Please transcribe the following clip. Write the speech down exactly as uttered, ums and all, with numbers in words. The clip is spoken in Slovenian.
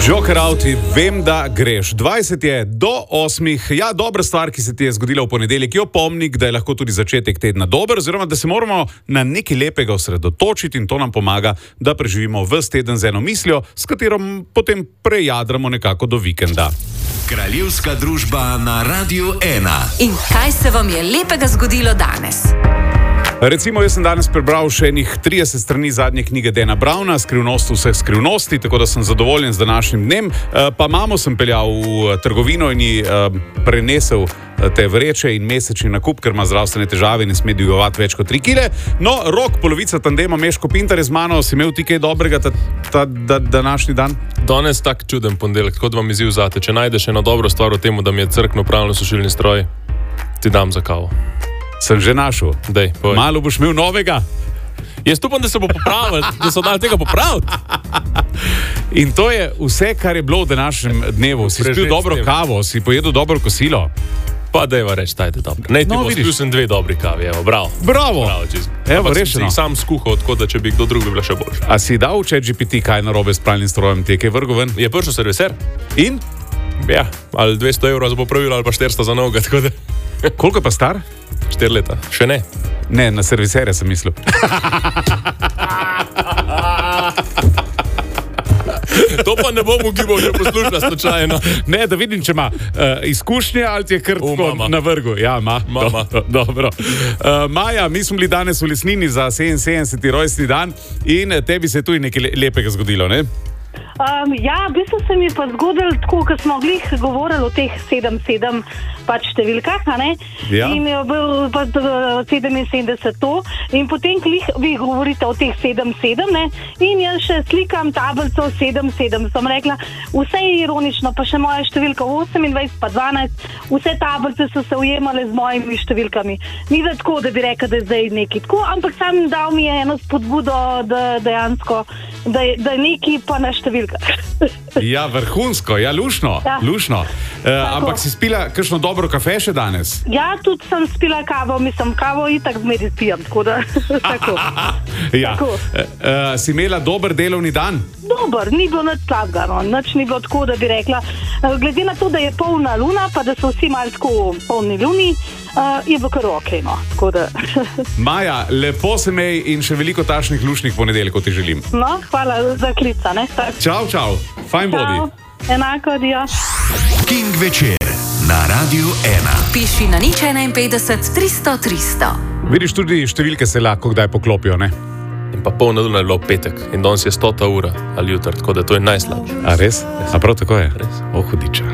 Joker out, vem, da greš. dvajset je do osmih. Ja, dobra stvar, ki se ti je zgodila v ponedeljek, je opomnik, da je lahko tudi začetek tedna dober, oziroma da se moramo na nekaj lepega osredotočiti in to nam pomaga, da preživimo ves teden z eno mislijo, s katero potem prejadramo nekako do vikenda. Kraljevska družba na Radiu ena. In kaj se vam je lepega zgodilo danes? Recimo, jaz sem danes prebral še enih trideset strani zadnje knjige Dana Browna, Skrivnost vseh skrivnosti, tako da sem zadovoljen z današnjim dnem. Pa mamo sem peljal v trgovino in ji prenesel te vreče in mesečni nakup, ker ima zdravstvene težave in ne sme dvigovati več kot tri kile. No, Rok, polovica tandema Meško Pintar je z mano. Si imel ti kaj dobrega ta, ta, ta današnji dan? Danes tak čuden ponedeljek, tako da vam izziv zate. Če najdeš eno dobro stvar v tem, da mi je crkno pravno sušilni stroj, ti dam za kavo. Sem že našel. Dej, malo boš imel novega. Jaz upam, da se bo popravil, da so dali tega popraviti. In to je vse, kar je bilo v današnjem dnevu. Si spil dobro kavo, si pojedel dobro kosilo. Pa dejva reči, tajte dobro. Ne, ti no, spil sem dve dobri kavi, evo, bravo. Bravo. Bravo, evo, rešeno. Sem si sam skuhal, tako da če bi kdo drug bi bila še boljša. A si dal v ChatGPT kaj narobe s pralnim strojem, ti je kaj vrgel ven? Je prišel serviser. In? Ja, ali dvesto evrov za popravilo, ali pa štiristo za noga, tako da... Koliko pa star? Štiri leta. Še ne. Ne, na serviserja sem mislil. To pa ne bom ugibal, če posluša slučajno. Ne, da vidim, če ima uh, izkušnje ali ti je kar tako na vrgu. Ja, ima. Mama. Do, do, dobro. Uh, Maja, mi smo bili danes v Lesnini za sedeminsedemdeseti rojstni dan in tebi se je tu nekaj lepega zgodilo, ne? Um, ja, v bistvu se mi pa zgodilo tako, ko smo glih govorili o teh sedem sedem pač številkah, a ne? Ja. In je bil pa sedeminsedemdeset to. In potem glih vi govorite o teh sedem sedem, ne? In jaz še slikam tablico sedem sedem. Sem rekla, vse je ironično, pa še moja številka osemindvajset pa dvanajst, vse tablice so se ujemale z mojimi številkami. Ni da tako, da bi rekla, da je zdaj neki tako, ampak sam dal mi je eno spodbudo, da dejansko, da je, da je neki pa na številka. Ja, vrhunsko, ja, lušno, ja. lušno. E, ampak si spila kakšno dobro kafe še danes? Ja, tudi sem spila kavo, mislim, kavo itak zmeri pijem, tako da, tako. Ja. Tako. E, e, si imela dober delovni dan? Dober, ni bilo nič slabega, no. Nič ni bilo tako, da bi rekla, glede na to, da je polna luna, pa da so vsi malo tako polni luni, Uh, je bilo kar okej, no, tako da... Maja, lepo se mej in še veliko tašnih lušnih ponedeljkov ti želim. No, hvala za klica, ne? Tak. Čau, čau, fajn bodi. Enako, dio. King večer na Radiu ena. Piši na nič enainpetdeset tristo tristo. Vidiš, tudi številke se lahko kdaj poklopijo, ne? In pa polna luna je bilo petek in danes je stota ura ali jutr, tako da to je najslabše. A res? A prav tako je? Res. O, hudiča.